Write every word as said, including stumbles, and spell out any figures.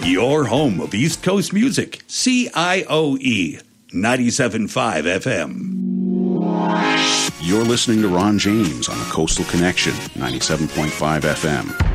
Your home of East Coast music, C I O E, ninety-seven point five F M. You're listening to Ron James on the Coastal Connection, ninety-seven point five F M.